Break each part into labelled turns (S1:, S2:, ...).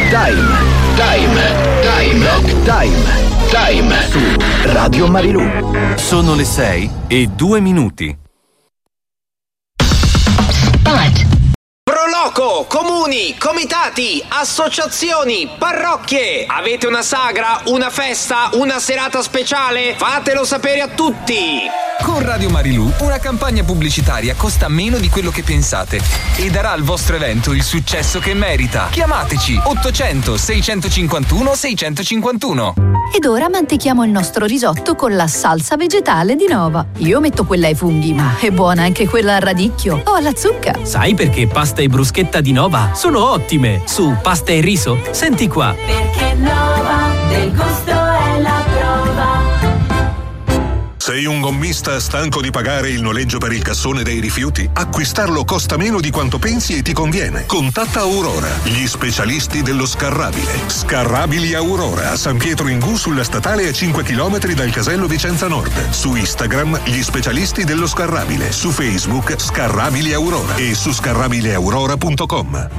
S1: Time su Radio Marilù.
S2: Sono le 6:02.
S3: Proloco, comuni, comitati, associazioni, parrocchie. Avete una sagra, una festa, una serata speciale? Fatelo sapere a tutti.
S4: Con Radio Marilù una campagna pubblicitaria costa meno di quello che pensate e darà al vostro evento il successo che merita. Chiamateci 800 651 651.
S5: Ed ora mantechiamo il nostro risotto con la salsa vegetale di Nova. Io metto quella ai funghi, ma è buona anche quella al radicchio o alla zucca.
S6: Sai perché pasta e bruschetta di Nova sono ottime? Su pasta e riso, senti qua.
S7: Perché Nova del gusto è la prova.
S8: Sei un gommista stanco di pagare il noleggio per il cassone dei rifiuti? Acquistarlo costa meno di quanto pensi e ti conviene. Contatta Aurora, gli specialisti dello scarrabile. Scarrabili Aurora, a San Pietro in Gu sulla statale a 5 km dal casello Vicenza Nord. Su Instagram, gli specialisti dello scarrabile. Su Facebook, Scarrabili Aurora e su scarrabileaurora.com.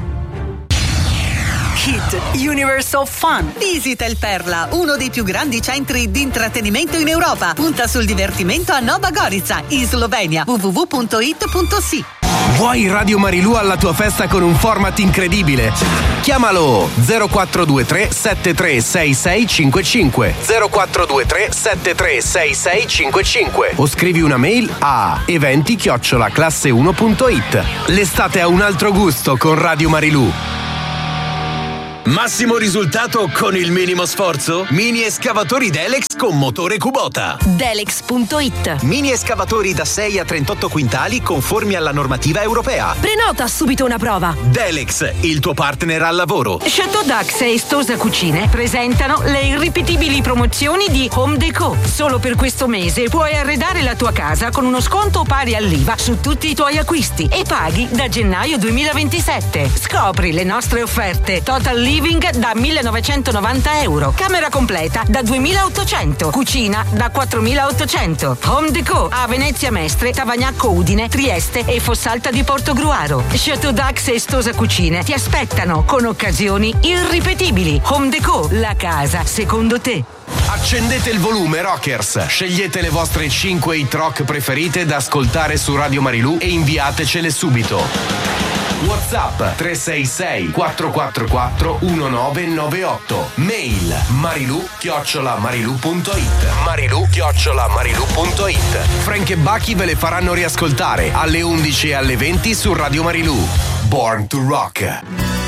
S9: Hit Universe of Fun. Visita il Perla, uno dei più grandi centri di intrattenimento in Europa. Punta sul divertimento a Nova Gorica, in Slovenia. www.it.si.
S10: Vuoi Radio Marilù alla tua festa con un format incredibile? Chiamalo 0423 736655 0423 736655 o scrivi una mail a eventi@classe1.it. L'estate ha un altro gusto con Radio Marilù.
S11: Massimo risultato con il minimo sforzo? Mini escavatori Delex con motore Kubota.
S12: Delex.it.
S11: Mini escavatori da 6 a 38 quintali conformi alla normativa europea.
S12: Prenota subito una prova.
S11: Delex, il tuo partner al lavoro.
S12: Chateau Dax e Stosa Cucine presentano le irripetibili promozioni di Home Deco. Solo per questo mese puoi arredare la tua casa con uno sconto pari all'IVA su tutti i tuoi acquisti e paghi da gennaio 2027. Scopri le nostre offerte. Total Living da 1.990 euro. Camera completa da 2.800. Cucina da 4.800. Home Deco a Venezia Mestre, Tavagnacco Udine, Trieste e Fossalta di Portogruaro. Chateau Dax e Stosa Cucine ti aspettano con occasioni irripetibili. Home Deco, la casa secondo te.
S10: Accendete il volume, rockers. Scegliete le vostre 5 hit rock preferite da ascoltare su Radio Marilù e inviatecele subito. WhatsApp 366 444 1998. Mail marilù@marilù.it. marilù@marilù.it. Frank e Bucky ve le faranno riascoltare alle 11 e alle 20 su Radio Marilù. Born to Rock.